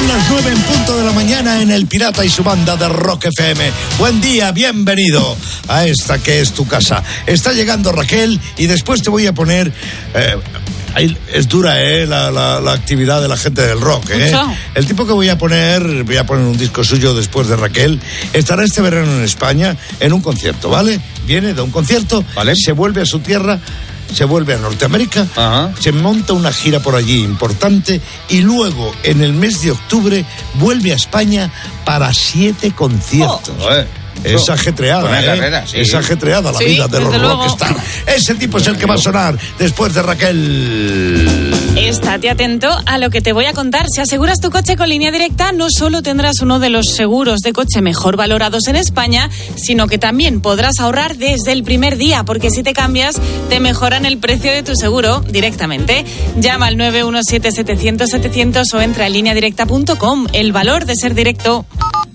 Son las 9 en punto de la mañana en El Pirata y su banda de Rock FM. Buen día, bienvenido a esta que es tu casa. Está llegando Raquel y después te voy a poner... es dura, la actividad de la gente del rock, El tipo que voy a poner un disco suyo después de Raquel, estará este verano en España en un concierto, ¿vale? Viene de un concierto, ¿vale? Se vuelve a su tierra, se vuelve a Norteamérica, se monta una gira por allí importante y luego en el mes de octubre vuelve a España para 7 conciertos. Es ajetreada, carrera, sí. Es ajetreada la vida de los rockstar. Ese tipo es el que va a sonar después de Raquel. Estate atento a lo que te voy a contar. Si aseguras tu coche con Línea Directa, no solo tendrás uno de los seguros de coche mejor valorados en España, sino que también podrás ahorrar desde el primer día, porque si te cambias, te mejoran el precio de tu seguro directamente. Llama al 917-700-700 o entra a lineadirecta.com. El valor de ser directo.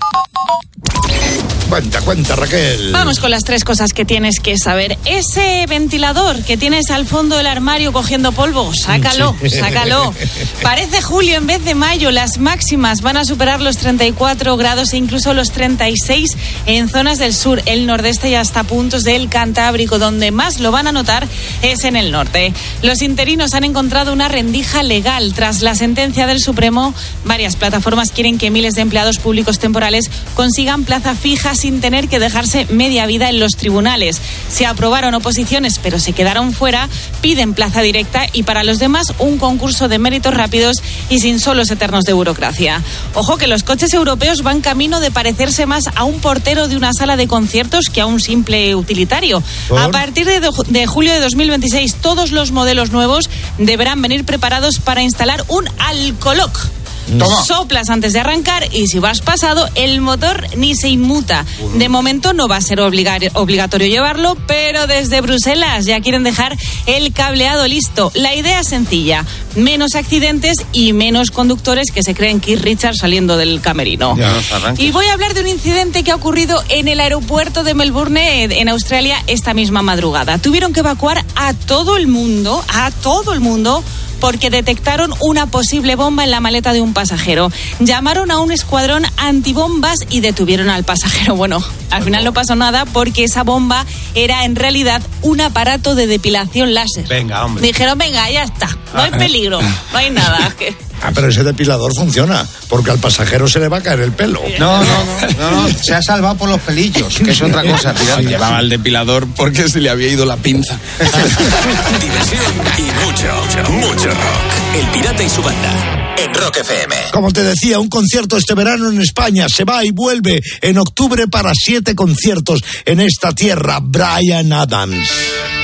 Cuenta, Raquel. Vamos con las 3 cosas que tienes que saber. Ese ventilador que tienes al fondo del armario cogiendo polvo, sácalo. Parece julio en vez de mayo. Las máximas van a superar los 34 grados e incluso los 36 en zonas del sur, el nordeste y hasta puntos del Cantábrico. Donde más lo van a notar es en el norte. Los interinos han encontrado una rendija legal. Tras la sentencia del Supremo, varias plataformas quieren que miles de empleados públicos temporales consigan plaza fija sin tener que dejarse media vida en los tribunales. Se aprobaron oposiciones, pero se quedaron fuera, piden plaza directa y para los demás un concurso de méritos rápidos y sin solos eternos de burocracia. Ojo que los coches europeos van camino de parecerse más a un portero de una sala de conciertos que a un simple utilitario. A partir de julio de 2026, todos los modelos nuevos deberán venir preparados para instalar un alcoloc. Toma. Soplas antes de arrancar y si vas pasado, el motor ni se inmuta. De momento no va a ser obligatorio llevarlo, pero desde Bruselas ya quieren dejar el cableado listo. La idea es sencilla: menos accidentes y menos conductores que se creen Keith Richards saliendo del camerino. Y voy a hablar de un incidente que ha ocurrido en el aeropuerto de Melbourne, en Australia, esta misma madrugada. Tuvieron que evacuar a todo el mundo, porque detectaron una posible bomba en la maleta de un pasajero. Llamaron a un escuadrón antibombas y detuvieron al pasajero. Bueno, al final no pasó nada porque esa bomba era en realidad un aparato de depilación láser. Venga, hombre. Dijeron, venga, ya está, no hay peligro, no hay nada. Pero ese depilador funciona, porque al pasajero se le va a caer el pelo. No, se ha salvado por los pelillos, que es otra cosa. Se llevaba el depilador porque se le había ido la pinza. Diversión y mucho rock. El Pirata y su banda en Rock FM. Como te decía, un concierto este verano en España. Se va y vuelve en octubre para 7 conciertos en esta tierra. Bryan Adams.